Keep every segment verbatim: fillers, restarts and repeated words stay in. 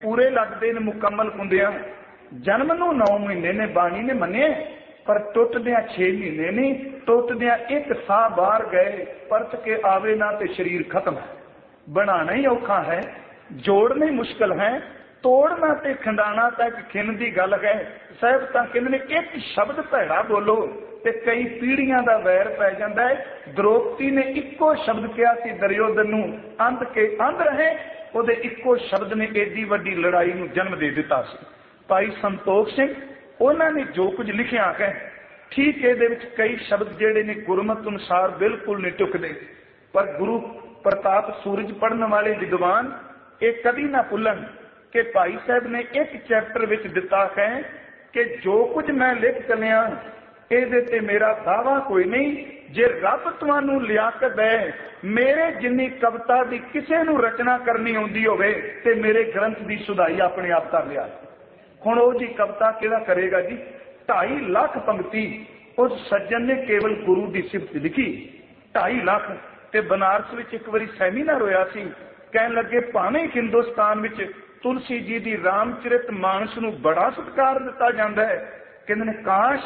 पूरे लगते ने मुकम्मल हुंदियां। जन्म नूं नौ महीने ने बाणी ने मन्ने, पर टुटदियां छे महीने नहीं, टुटदियां एक साह बाहर गए, परत के आवे ना ते शरीर खत्म है। बनाना ही औखा है, जोड़ना ही मुश्किल है, तोड़ना ते खंडाना तक खिन दी गल है। साहब तां कहंदे ने एक शब्द भैड़ा बोलो ते कई पीढ़ियां दा वैर पै जांदा है। द्रौपदी ने इक्को शब्द कहा सी दुर्योधन नूं, अंध के अंध रहे, ਉਹਦੇ ਇੱਕੋ ਸ਼ਬਦ ਨੇ ਏਡੀ ਵੱਡੀ ਲੜਾਈ ਨੂੰ ਜਨਮ ਦੇ ਦਿੱਤਾ ਸੀ। ਭਾਈ ਸੰਤੋਖ ਸਿੰਘ ਉਹਨਾਂ ਨੇ ਜੋ ਕੁਝ ਲਿਖਿਆ ਹੈ, ਠੀਕ ਇਹਦੇ ਵਿੱਚ ਕਈ ਸ਼ਬਦ ਜਿਹੜੇ ਨੇ ਗੁਰਮਤਿ ਅਨੁਸਾਰ ਬਿਲਕੁਲ ਨਹੀਂ ਟੁਕਦੇ, ਪਰ ਗੁਰੂ ਪ੍ਰਤਾਪ ਸੂਰਜ ਪੜ੍ਹਨ ਵਾਲੇ ਵਿਦਵਾਨ ਇਹ ਕਦੀ ਨਾ ਭੁੱਲਣ ਕਿ ਭਾਈ ਸਾਹਿਬ ਨੇ ਇੱਕ ਚੈਪਟਰ ਵਿੱਚ ਦਿੱਤਾ ਹੈ ਕਿ ਜੋ ਕੁਝ ਮੈਂ ਲਿਖ ਚੱਲਿਆ ਇਹਦੇ ਤੇ ਮੇਰਾ ਦਾਵਾ ਕੋਈ ਨਹੀਂ। जे रब तुहानू लियाकत दे, मेरे जिन्नी कविता की किसी नू रचना करनी आउंदी होवे ते मेरे ग्रंथ की सुधाई अपने आप कर लिया। हुण ओह जी कविता किहड़ा करेगा जी? ढाई लाख पंक्ति उस सज्जन ने केवल गुरु की सिफत लिखी, ढाई लाख। ते बनारस विच एक बारी सैमीनार होया सी, कहन लगे भावें हिंदुस्तान विच तुलसी जी की रामचरित मानस नू बड़ा सत्कार दिता जाता है, कहंदे ने काश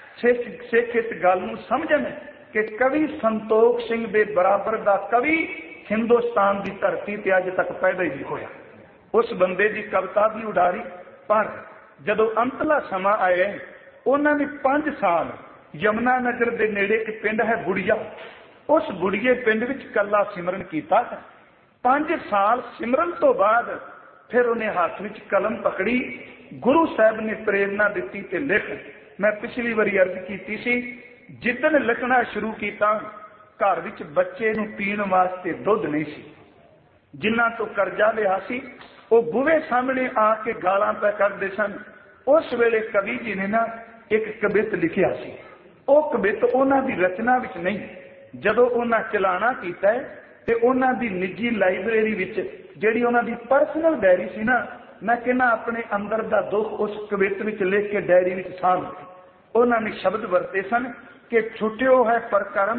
सिख इस गल नू समझण कि कवि संतोख सिंह दे बराबर दा कवि हिंदुस्तान की धरती ते अज तक पैदा ही नहीं होया। उस बंदे की कविता भी उडारी, पर जदों अंतला समा आया उन्होंने पांच साल यमुना नगर के नेड़े एक पिंड है बुढ़िया, उस बुढ़िए पिंड विच कला सिमरन किया। पांच साल सिमरन तो बाद फिर उन्हें हाथ विच कलम पकड़ी, गुरु साहब ने प्रेरणा दी ते लिख। मैं पिछली बारी अर्ज की सी, जिदन लिखना शुरू किया घर विच बच्चे नूं पीण वास्ते दुध नहीं सी, जिन्हां तो करजा लिया सी वो बूहे सामने आके गालां पै करदे सन। उस वेले कवि जी ने ना एक कवित लिखिया सी, वो कवित उन्हां दी रचना विच नहीं, जदों उन्हां चलाना कीता है ते उन्हां दी निजी लाइब्रेरी विच जिहड़ी उन्हां दी परसनल डायरी सी ना, मैं कहना अपने अंदर दा दुख उस कवित विच लिख के डायरी विच साम उन्होंने शब्द वरते सन कि छुट्यो है परकर्म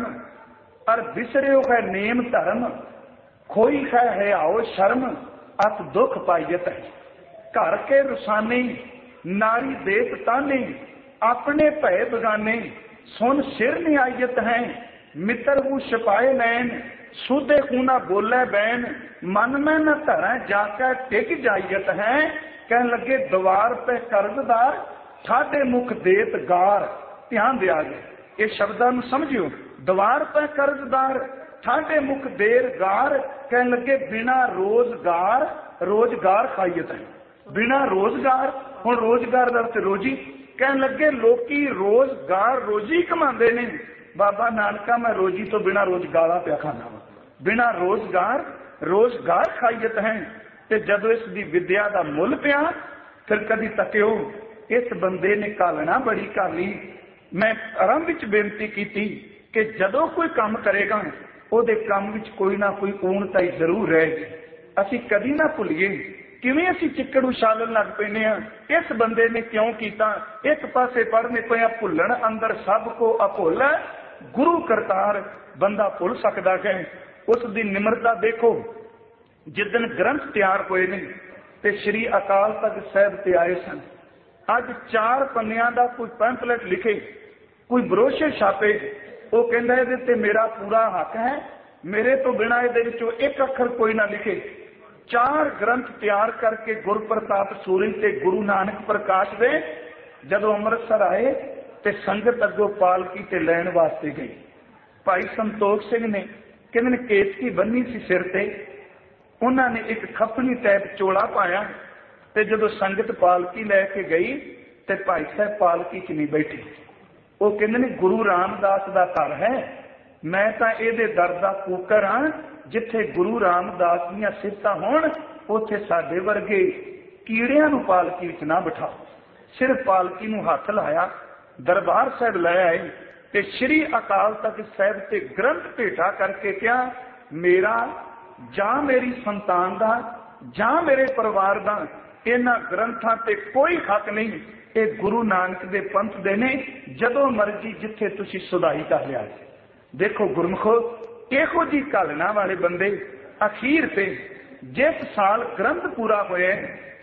और बिसरियो है नेम धर्म, खोई है है आओ शर्म अत दुख पाइयत है। घर के रुसाने नारी देत ताने अपने भय बगाने, सुन सिर नियायत है मित्र हूँ छपाए नैन, सूदे खूना बोले बैन, मन में न धरा जाकर टिक जाइयत है। कहने लगे द्वार पे कर्जदार ठाडे मुख देत गार। ध्यान दिया गया ये शब्दां नूं समझियो, द्वार पे कर्जदार ठाडे मुख देर गार। कहने लगे बिना रोजगार रोजगार खाइयत है, बिना रोजगार। हुण रोजगार दा अर्थ रोजी, कहने लगे लोकी रोजगार रोजी कमांदे ने, बाबा नानका मैं रोजी तो बिना रोजगारा पिया खाना वा, बिना रोजगार रोजगार खाइयत है। ते जदों इस दी विद्या दा मुल पिया फिर कदी तकियो इस बंदे ने घालना बड़ी घाली। मैं आरंभ विच बेनती की कि जदों कोई काम करेगा उहदे काम विच कोई ना कोई ऊणताई जरूर रहेगी। असीं कदी ना भुल्लीए किवें असीं चिक्कड़ उछालन लग पैने आ, इस बंदे ने क्यों कीता। एक पासे पढ़ने पे भुल्लण अंदर सब को अभुल, गुरु करतार बंदा भुल सकदा है। उसकी निमरता देखो, जिदन ग्रंथ तैयार होए ने ते श्री अकाल तख्त साहिब ते आए सन, अज चार पन्नियां दा कोई पैंफलेट लिखे, कोई ब्रोशर छापे, वो कहंदा इहदे ते मेरा पूरा हक है, मेरे तो बिना इहदे विचों एक अखर कोई ना लिखे। चार ग्रंथ तैयार करके गुरु प्रताप सूरज ते गुरु नानक प्रकाश दे जदों अमृतसर आए ते संगत अगों पालकी ते लैण वास्ते गई। भाई संतोख सिंह ने कहंदे ने केसकी बन्नी सी सिर ते, उन्होंने एक खपनी टाइप चोला पाया ते जदों संगत पालकी लैके गई ते भाई साहब पालकी च नहीं बैठे। वो कहंदे ने गुरु रामदास दा घर है, मैं तां इहदे दर दा कूकर हां, जिथे गुरु रामदास दीयां सिफतां होण उत्थे साडे वर्गे कीड़ियां नूं पालकी विच ना बिठाओ। सिर्फ पालकी नूं हथ लाया, दरबार साहब लै आए ते श्री अकाल तख्त साहिब ते ग्रंथ भेटा करके कहा मेरा जां मेरी संतान दा जां मेरे परिवार दा इन्हां ग्रंथां ते कोई हक नहीं, ये गुरु नानक दे पंथ दे ने, जदों मर्जी जिथे तुसीं सुधाई कर लिया। देखो गुरमुखो, इहो जी घालना वाले बंदे अखीर ते जिस साल ग्रंथ पूरा होया